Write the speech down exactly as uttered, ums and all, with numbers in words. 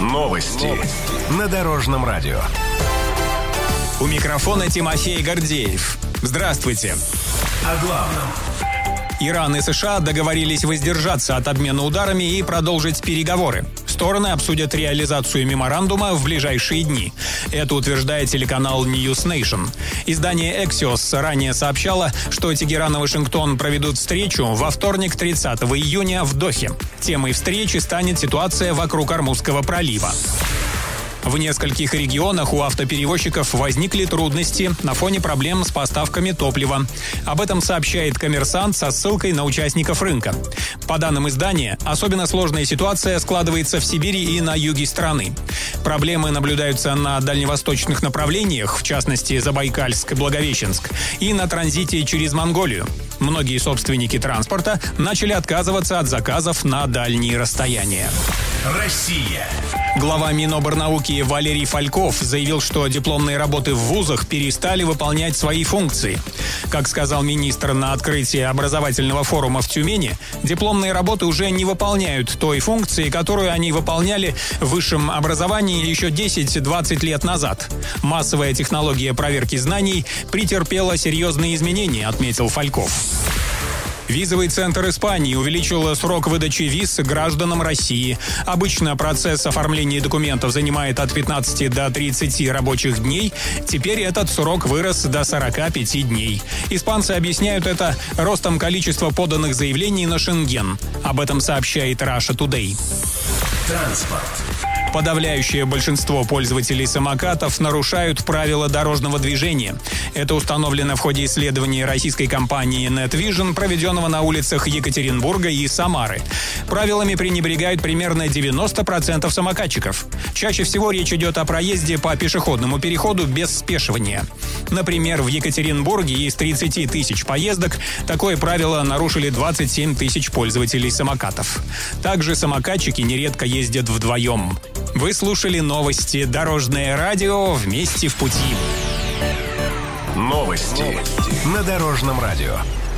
Новости на Дорожном радио. У микрофона Тимофей Гордеев. Здравствуйте. О главном. Иран и США договорились воздержаться от обмена ударами и продолжить переговоры. Стороны обсудят реализацию меморандума в ближайшие дни. Это утверждает телеканал News Nation. Издание Axios ранее сообщало, что Тегеран и Вашингтон проведут встречу во вторник, тридцатого июня, в Дохе. Темой встречи станет ситуация вокруг Ормузского пролива. В нескольких регионах у автоперевозчиков возникли трудности на фоне проблем с поставками топлива. Об этом сообщает «Коммерсант» со ссылкой на участников рынка. По данным издания, особенно сложная ситуация складывается в Сибири и на юге страны. Проблемы наблюдаются на дальневосточных направлениях, в частности Забайкальск и Благовещенск, и на транзите через Монголию. Многие собственники транспорта начали отказываться от заказов на дальние расстояния. Россия. Глава Миноборнауки Валерий Фальков заявил, что дипломные работы в вузах перестали выполнять свои функции. Как сказал министр на открытии образовательного форума в Тюмени, дипломные работы уже не выполняют той функции, которую они выполняли в высшем образовании еще десять-двадцать лет назад. Массовая технология проверки знаний претерпела серьезные изменения, отметил Фальков. Визовый центр Испании увеличил срок выдачи виз гражданам России. Обычно процесс оформления документов занимает от пятнадцати до тридцати рабочих дней. Теперь этот срок вырос до сорока пяти дней. Испанцы объясняют это ростом количества поданных заявлений на Шенген. Об этом сообщает Russia Today. Транспорт. Подавляющее большинство пользователей самокатов нарушают правила дорожного движения. Это установлено в ходе исследования российской компании NetVision, проведенного на улицах Екатеринбурга и Самары. Правилами пренебрегают примерно девяносто процентов самокатчиков. Чаще всего речь идет о проезде по пешеходному переходу без спешивания. Например, в Екатеринбурге из тридцати тысяч поездок такое правило нарушили двадцать семь тысяч пользователей самокатов. Также самокатчики нередко ездят вдвоем. Вы слушали новости «Дорожное радио» вместе в пути. Новости на Дорожном радио.